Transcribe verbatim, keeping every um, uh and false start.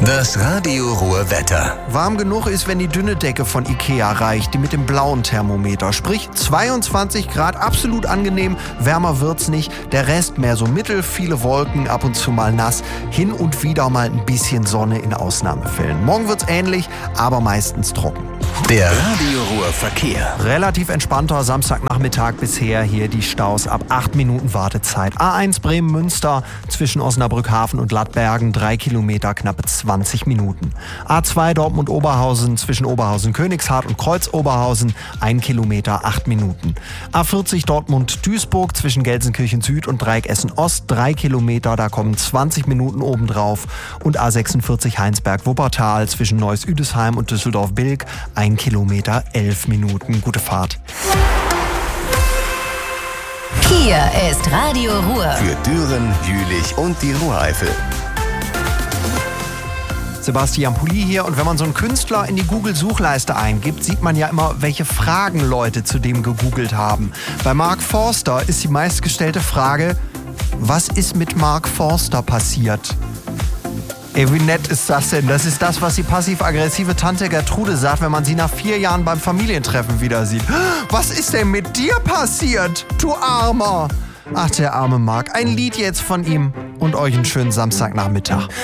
Das Radio Ruhr Wetter. Warm genug ist, wenn die dünne Decke von Ikea reicht, die mit dem blauen Thermometer. Sprich zweiundzwanzig Grad, absolut angenehm, wärmer wird's nicht. Der Rest mehr so mittel, viele Wolken, ab und zu mal nass, hin und wieder mal ein bisschen Sonne in Ausnahmefällen. Morgen wird's ähnlich, aber meistens trocken. Der Radio Ruhr Verkehr. Relativ entspannter Samstagnachmittag bisher. Hier die Staus ab acht Minuten Wartezeit. A eins Bremen-Münster zwischen Osnabrück-Hafen und Lattbergen, drei Kilometer, knappe zwanzig Minuten. A zwei Dortmund-Oberhausen zwischen Oberhausen-Königshardt und Kreuz-Oberhausen, ein Kilometer, acht Minuten. A vierzig Dortmund-Duisburg zwischen Gelsenkirchen Süd und Dreieck Essen-Ost, drei Kilometer, da kommen zwanzig Minuten obendrauf. Und A sechsundvierzig Heinsberg-Wuppertal zwischen Neuss-Üdesheim und Düsseldorf-Bilk, ein Kilometer, elf Minuten. Gute Fahrt. Hier ist Radio Ruhr. Für Düren, Jülich und die Ruhreifel. Sebastian Pulli hier, und wenn man so einen Künstler in die Google-Suchleiste eingibt, sieht man ja immer, welche Fragen Leute zu dem gegoogelt haben. Bei Mark Forster ist die meistgestellte Frage: Was ist mit Mark Forster passiert? Ey, wie nett ist das denn? Das ist das, was die passiv-aggressive Tante Gertrude sagt, wenn man sie nach vier Jahren beim Familientreffen wieder sieht. Was ist denn mit dir passiert, du Armer? Ach, der arme Mark. Ein Lied jetzt von ihm und euch einen schönen Samstagnachmittag.